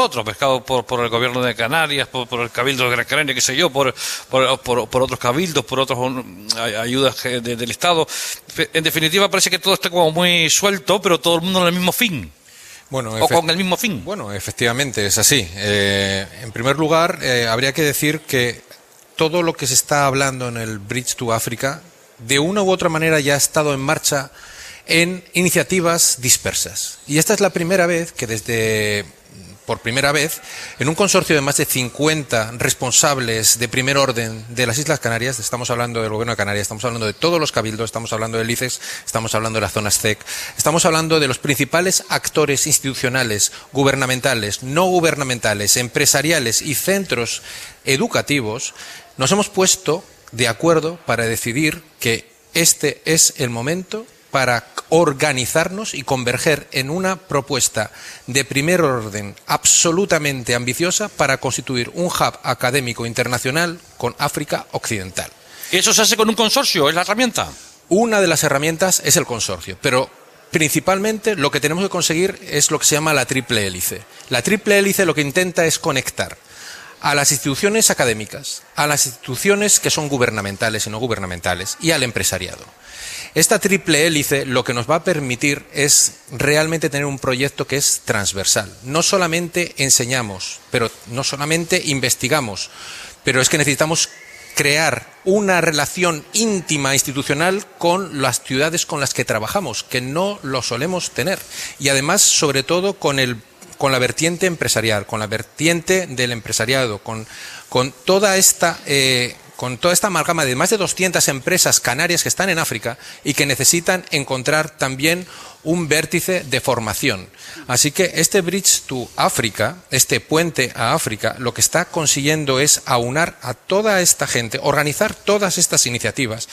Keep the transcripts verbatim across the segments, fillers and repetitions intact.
otros, pescado por, por el gobierno de Canarias, por, por el Cabildo de Gran Canaria, qué sé yo, por, por, por, por otros cabildos, por otras ayudas de, del Estado. En definitiva, parece que todo está como muy suelto, pero todo el mundo en el mismo fin. Bueno, o con el mismo fin. Bueno, efectivamente, es así. Eh, en primer lugar, eh, habría que decir que todo lo que se está hablando en el Bridge to Africa, de una u otra manera ya ha estado en marcha en iniciativas dispersas. Y esta es la primera vez que desde... por primera vez, en un consorcio de más de cincuenta responsables de primer orden de las Islas Canarias, estamos hablando del Gobierno de Canarias, estamos hablando de todos los cabildos, estamos hablando del I C E S, estamos hablando de las zonas C E C, estamos hablando de los principales actores institucionales, gubernamentales, no gubernamentales, empresariales y centros educativos, nos hemos puesto de acuerdo para decidir que este es el momento para organizarnos y converger en una propuesta de primer orden absolutamente ambiciosa para constituir un hub académico internacional con África Occidental. ¿Y eso se hace con un consorcio? ¿Es la herramienta? Una de las herramientas es el consorcio, pero principalmente lo que tenemos que conseguir es lo que se llama la triple hélice. La triple hélice lo que intenta es conectar a las instituciones académicas, a las instituciones que son gubernamentales y no gubernamentales, y al empresariado. Esta triple hélice lo que nos va a permitir es realmente tener un proyecto que es transversal. No solamente enseñamos, pero no solamente investigamos, pero es que necesitamos crear una relación íntima institucional con las ciudades con las que trabajamos, que no lo solemos tener. Y además, sobre todo, con el con la vertiente empresarial, con la vertiente del empresariado, con, con toda esta... Eh, con toda esta amalgama de más de doscientas empresas canarias que están en África y que necesitan encontrar también un vértice de formación. Así que este Bridge to Africa, este puente a África, lo que está consiguiendo es aunar a toda esta gente, organizar todas estas iniciativas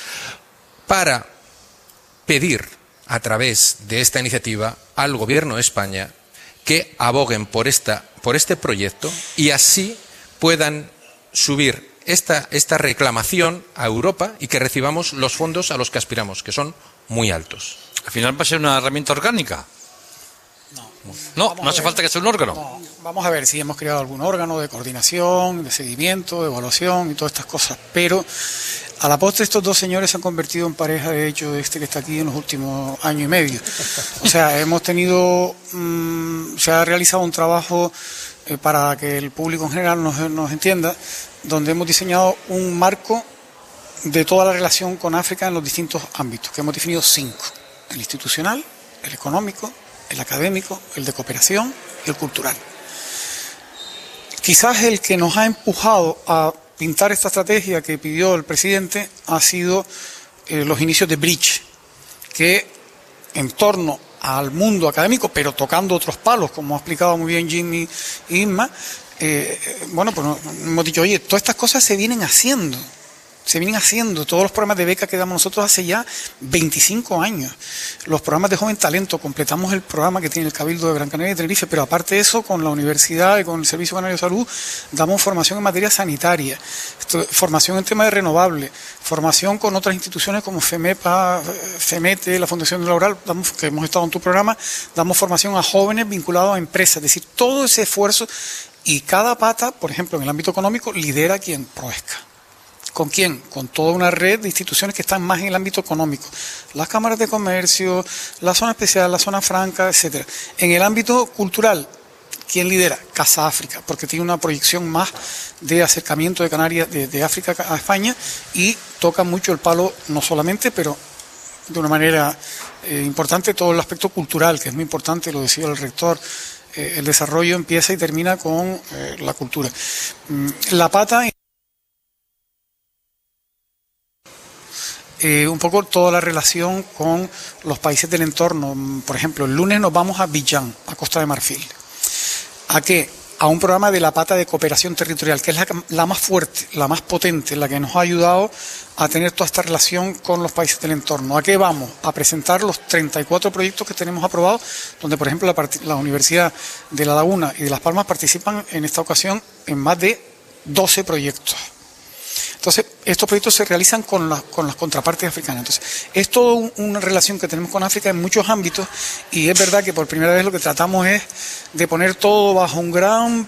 para pedir a través de esta iniciativa al Gobierno de España que aboguen por, esta, por este proyecto y así puedan subir Esta, esta reclamación a Europa y que recibamos los fondos a los que aspiramos, que son muy altos. Al final va a ser una herramienta orgánica. No, no, no hace falta que sea un órgano. No, vamos a ver si hemos creado algún órgano de coordinación, de seguimiento, de evaluación y todas estas cosas, pero a la postre estos dos señores se han convertido en pareja, de hecho, este que está aquí en los últimos año y medio. O sea, hemos tenido, mmm, se ha realizado un trabajo eh, para que el público en general nos, nos entienda, donde hemos diseñado un marco de toda la relación con África en los distintos ámbitos, que hemos definido cinco: el institucional, el económico, el académico, el de cooperación y el cultural. Quizás el que nos ha empujado a pintar esta estrategia que pidió el presidente ha sido eh, los inicios de Bridge, que en torno al mundo académico, pero tocando otros palos, como ha explicado muy bien Jimmy y Inma, eh, bueno, pues hemos dicho, oye, todas estas cosas se vienen haciendo. Se vienen haciendo todos los programas de beca que damos nosotros hace ya veinticinco años. Los programas de joven talento, completamos el programa que tiene el Cabildo de Gran Canaria y Tenerife, pero aparte de eso, con la universidad y con el Servicio Canario de Salud, damos formación en materia sanitaria, formación en temas de renovable, formación con otras instituciones como FEMEPA, FEMETE, la Fundación Laboral, damos, que hemos estado en tu programa, damos formación a jóvenes vinculados a empresas, es decir, todo ese esfuerzo, y cada pata, por ejemplo, en el ámbito económico, lidera quien Proesca. ¿Con quién? Con toda una red de instituciones que están más en el ámbito económico. Las cámaras de comercio, la zona especial, la zona franca, etcétera. En el ámbito cultural, ¿quién lidera? Casa África, porque tiene una proyección más de acercamiento de Canarias, de, de África a España, y toca mucho el palo, no solamente, pero de una manera eh, importante, todo el aspecto cultural, que es muy importante, lo decía el rector. Eh, el desarrollo empieza y termina con eh, la cultura. Mm, la pata... Eh, un poco toda la relación con los países del entorno. Por ejemplo, el lunes nos vamos a Abiyán, a Costa de Marfil. ¿A qué? A un programa de la pata de cooperación territorial, que es la, la más fuerte, la más potente, la que nos ha ayudado a tener toda esta relación con los países del entorno. ¿A qué vamos? A presentar los treinta y cuatro proyectos que tenemos aprobados, donde, por ejemplo, la, la Universidad de La Laguna y de Las Palmas participan en esta ocasión en más de doce proyectos. Entonces, Entonces, estos proyectos se realizan con, la, con las contrapartes africanas. Entonces, es toda un, una relación que tenemos con África en muchos ámbitos, y es verdad que por primera vez lo que tratamos es de poner todo bajo un gran